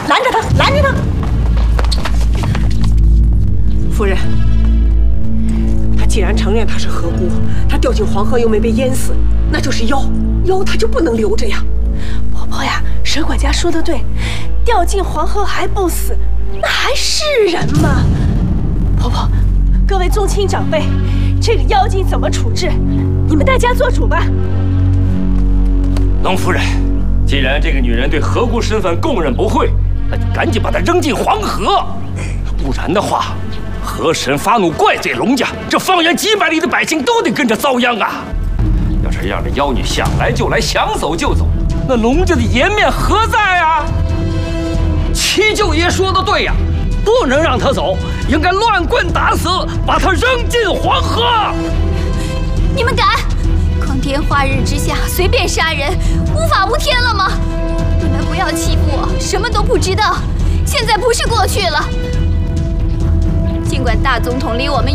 拦着他，拦着他！夫人，他既然承认他是河姑，他掉进黄河又没被淹死，那就是妖，妖他就不能留着呀。 婆婆呀，沈管家说的对，掉进黄河还不死，那还是人吗？婆婆，各位宗亲长辈，这个妖精怎么处置？你们大家做主吧。 龙夫人，既然这个女人对河姑身份供认不讳，那就赶紧把她扔进黄河，不然的话，河神发怒怪罪龙家，这方圆几百里的百姓都得跟着遭殃啊！要是让这妖女想来就来，想走就走，那龙家的颜面何在啊？ 七舅爷说的对呀，不能让她走，应该乱棍打死，把她扔进黄河。 你们敢？光天化日之下随便杀人，无法无天了吗？你们不要欺负我，什么都不知道。现在不是过去了。尽管大总统离我们